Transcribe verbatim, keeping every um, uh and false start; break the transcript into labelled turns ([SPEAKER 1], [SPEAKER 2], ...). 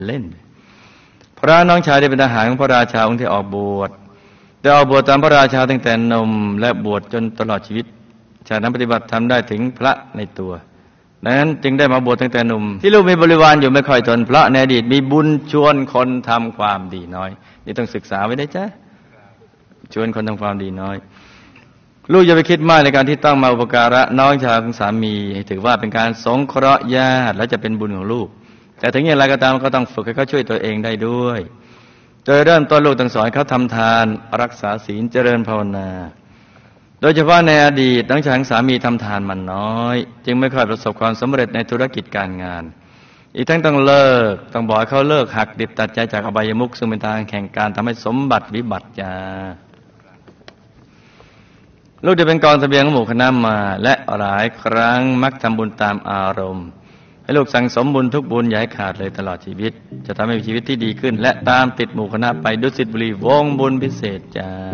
[SPEAKER 1] เล่นพระน้องชายได้เป็นทหารของพระราชาองค์ที่ออกบวชได้ออกบวชตามพระราชาตั้งแต่หนุ่มและบวชจนตลอดชีวิตจากนั้นปฏิบัติทำได้ถึงพระในตัวดังนั้นจึงได้มาบวชตั้งแต่หนุ่มที่ลูกมีบริวารอยู่ไม่ค่อยทนพระในอดีตมีบุญชวนคนทำความดีน้อยนี่ต้องศึกษาไว้ได้จ้ะชวนคนทำความดีน้อยลูกอย่าไปคิดมากในการที่ต้องมาอุปการะน้องชายของสามีให้ถือว่าเป็นการสงเคราะห์ญาติและจะเป็นบุญของลูกแต่ถึงอย่างไรก็ตามก็ต้องฝึกให้เขาช่วยตัวเองได้ด้วยโดยเริ่มต้นลูกต้องสอนเขาทำทานรักษาศีลเจริญภาวนาโดยเฉพาะในอดีตน้องชายของสามีทำทานมันน้อยจึงไม่ค่อยประสบความสำเร็จในธุรกิจการงานอีกทั้งต้องเลิกต้องบอกเขาเลิกหักดิบตัดใจจากอบายมุขซึ่งเป็นทางแห่งการทำให้สมบัติวิบัติจ้าลูกจะเป็นกองเสบียงของหมู่คณะมาและหลายครั้งมักทำบุญตามอารมณ์ให้ลูกสั่งสมบุญทุกบุญอย่าให้ขาดเลยตลอดชีวิตจะทำให้มีชีวิตที่ดีขึ้นและตามติดหมู่คณะไปดุสิตบุรีวงบุญพิเศษจ้า